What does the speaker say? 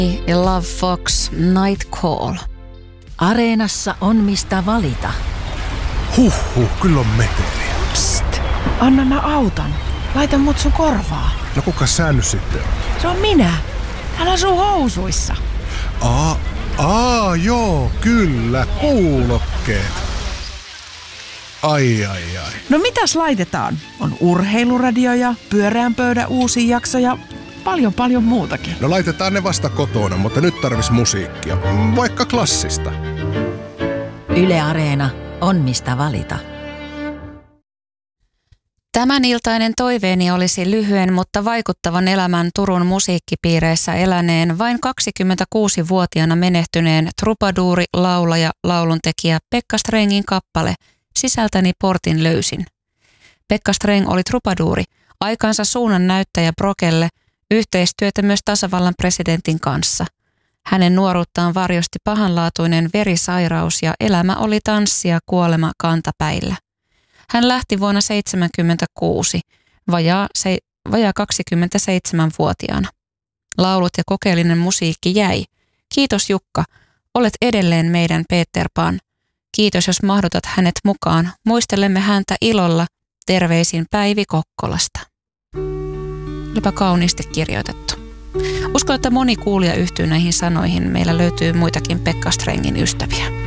Love Fox, Night Call. Areenassa on mistä valita. Kyllä on meteliä. Psst, anna mä autan. Laita mut sun korvaa. No kuka sä nyt sitten on? Se on minä. Täällä on sun housuissa. Joo, kyllä, kuulokkeet. Ai. No mitäs laitetaan? On urheiluradio ja pyöreän pöydän uusi jakso ja paljon muutakin. No laitetaan ne vasta kotona, mutta nyt tarvis musiikkia. Vaikka klassista. Yle Areena on mistä valita. Tämän iltainen toiveeni olisi lyhyen, mutta vaikuttavan elämän Turun musiikkipiireissä eläneen vain 26-vuotiaana menehtyneen trupaduuri, laulaja, lauluntekijä Pekka Strengin kappale Sisältäni portin löysin. Pekka Streng oli trupaduuri, aikansa suunnan näyttäjä Brokelle, yhteistyötä myös tasavallan presidentin kanssa. Hänen nuoruuttaan varjosti pahanlaatuinen verisairaus ja elämä oli tanssia, kuolema kantapäillä. Hän lähti vuonna 1976, vajaa 27-vuotiaana. Laulut ja kokeellinen musiikki jäi. Kiitos Jukka, olet edelleen meidän Peter Pan. Kiitos jos mahdutat hänet mukaan. Muistelemme häntä ilolla. Terveisin Päivi Kokkolasta. Olipa kauniisti kirjoitettu. Uskon, että moni kuulija yhtyy näihin sanoihin. Meillä löytyy muitakin Pekka Strengin ystäviä.